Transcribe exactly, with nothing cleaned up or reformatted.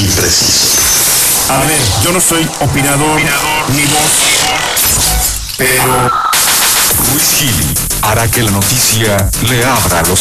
y preciso. A ver, yo no soy opinador, ni vos, pero Luis Gil hará que la noticia le abra los